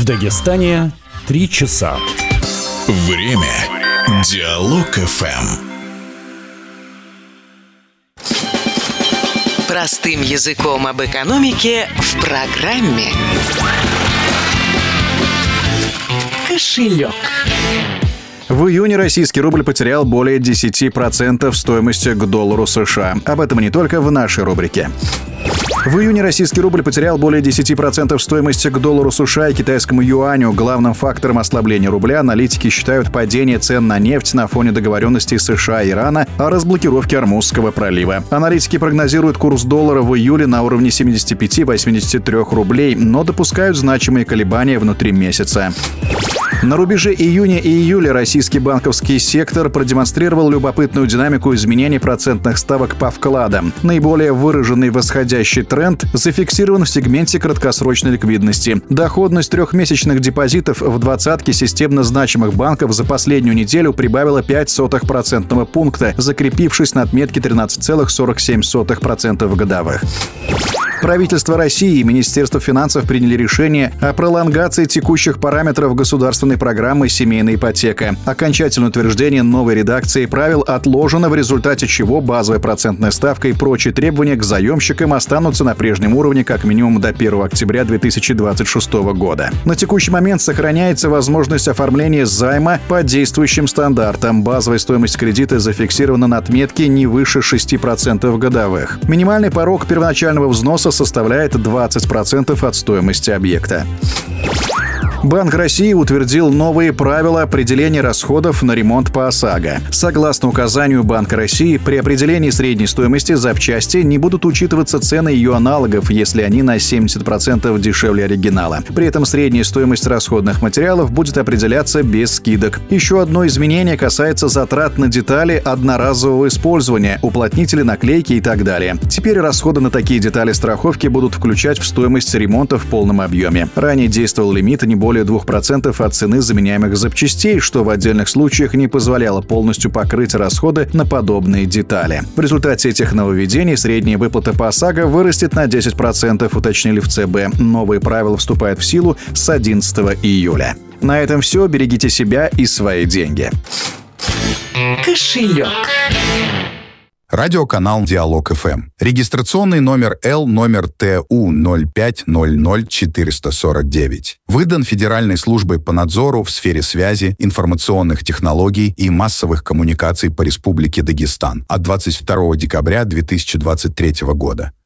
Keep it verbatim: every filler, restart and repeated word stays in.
Дагестане три часа. Время. Диалог эф эм. Простым языком об экономике в программе «Кошелек». В июне российский рубль потерял более десять процентов стоимости к доллару США. Об этом и не только в нашей рубрике. В июне российский рубль потерял более десять процентов стоимости к доллару США и китайскому юаню. Главным фактором ослабления рубля аналитики считают падение цен на нефть на фоне договоренностей США и Ирана о разблокировке Ормузского пролива. Аналитики прогнозируют курс доллара в июле на уровне семьдесят пять - восемьдесят три рублей, но допускают значимые колебания внутри месяца. На рубеже июня и июля российский банковский сектор продемонстрировал любопытную динамику изменений процентных ставок по вкладам. Наиболее выраженный восходящий тренд зафиксирован в сегменте краткосрочной ликвидности. Доходность трехмесячных депозитов в двадцатке системно значимых банков за последнюю неделю прибавила пять сотых процентного пункта, закрепившись на отметке тринадцать целых сорок семь сотых процента годовых. Правительство России и Министерство финансов приняли решение о пролонгации текущих параметров государственной программы «Семейная ипотека». Окончательное утверждение новой редакции правил отложено, в результате чего базовая процентная ставка и прочие требования к заемщикам останутся на прежнем уровне как минимум до первого октября две тысячи двадцать шестого года. На текущий момент сохраняется возможность оформления займа по действующим стандартам. Базовая стоимость кредита зафиксирована на отметке не выше шести процентов годовых. Минимальный порог первоначального взноса составляет двадцать процентов от стоимости объекта. Банк России утвердил новые правила определения расходов на ремонт по ОСАГО. Согласно указанию Банка России, при определении средней стоимости запчасти не будут учитываться цены ее аналогов, если они на семьдесят процентов дешевле оригинала. При этом средняя стоимость расходных материалов будет определяться без скидок. Еще одно изменение касается затрат на детали одноразового использования, уплотнители, наклейки и так далее. Теперь расходы на такие детали страховки будут включать в стоимость ремонта в полном объеме. Ранее действовал лимит не более более двух процентов от цены заменяемых запчастей, что в отдельных случаях не позволяло полностью покрыть расходы на подобные детали. В результате этих нововведений средняя выплата по ОСАГО вырастет на десять процентов, уточнили в ЦБ. Новые правила вступают в силу с одиннадцатого июля. На этом все. Берегите себя и свои деньги. Кошелек. Радиоканал Диалог эф эм. Регистрационный номер Л номер Т У ноль пять ноль ноль четыре сорок девять. Выдан Федеральной службой по надзору в сфере связи, информационных технологий и массовых коммуникаций по Республике Дагестан от двадцать второго декабря две тысячи двадцать третьего года.